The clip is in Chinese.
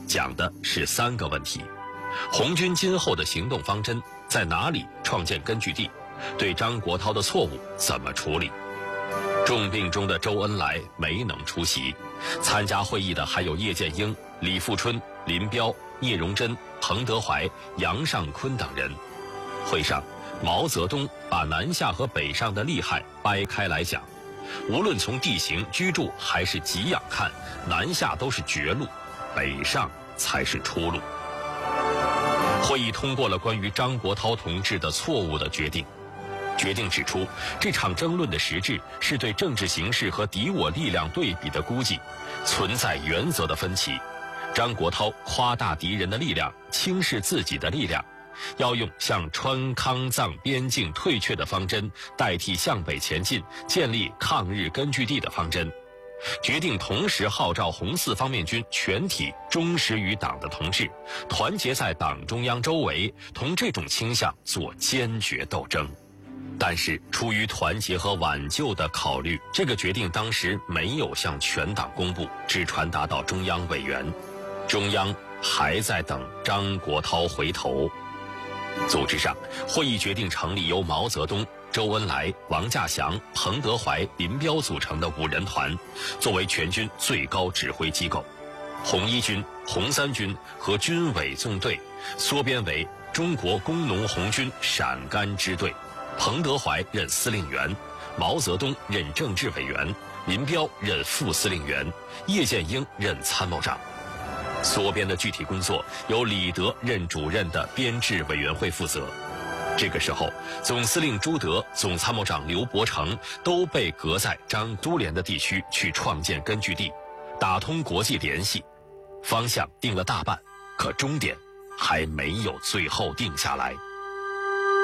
讲的是3个问题：红军今后的行动方针，在哪里创建根据地，对张国焘的错误怎么处理。重病中的周恩来没能出席，参加会议的还有叶剑英、李富春、林彪、聂荣臻、彭德怀、杨尚昆等人。会上，毛泽东把南下和北上的利害掰开来讲，无论从地形、居住还是给养看，南下都是绝路，北上才是出路。会议通过了关于张国焘同志的错误的决定。决定指出，这场争论的实质是对政治形势和敌我力量对比的估计，存在原则的分歧。张国焘夸大敌人的力量，轻视自己的力量，要用向川康藏边境退却的方针代替向北前进，建立抗日根据地的方针。决定同时号召红四方面军全体忠实于党的同志，团结在党中央周围，同这种倾向做坚决斗争。但是出于团结和挽救的考虑，这个决定当时没有向全党公布，只传达到中央委员。中央还在等张国焘回头。组织上，会议决定成立由毛泽东、周恩来、王稼祥、彭德怀、林彪组成的5人团，作为全军最高指挥机构。红一军、红三军和军委纵队缩编为中国工农红军陕甘支队。彭德怀任司令员，毛泽东任政治委员，林彪任副司令员，叶剑英任参谋长。缩编的具体工作由李德任主任的编制委员会负责。这个时候，总司令朱德、总参谋长刘伯承都被隔在张都联的地区去创建根据地，打通国际联系，方向定了大半，可终点还没有最后定下来。